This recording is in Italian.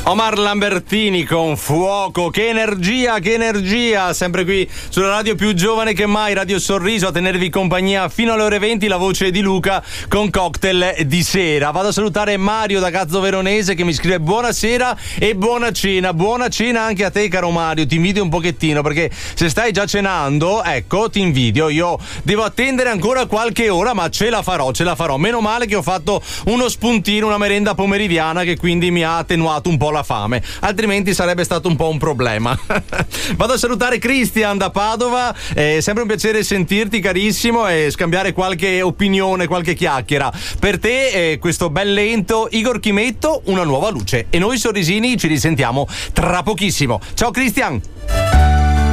Omar Lambertini con Fuoco, che energia, sempre qui sulla radio più giovane che mai, Radio Sorriso, a tenervi compagnia fino alle ore 20, la voce di Luca con Cocktail di sera. Vado a salutare Mario da Cazzo Veronese che mi scrive buonasera e buona cena anche a te caro Mario, ti invidio un pochettino perché se stai già cenando, ecco, ti invidio, io devo attendere ancora qualche ora ma ce la farò, meno male che ho fatto uno spuntino, una merenda pomeridiana che quindi mi ha attenuato un po' la fame, altrimenti sarebbe stato un po' un problema. Vado a salutare Christian da Padova, è sempre un piacere sentirti carissimo e scambiare qualche opinione, qualche chiacchiera. Per te questo bel lento Igor Chimetto, Una nuova luce, e noi sorrisini ci risentiamo tra pochissimo. Ciao Christian.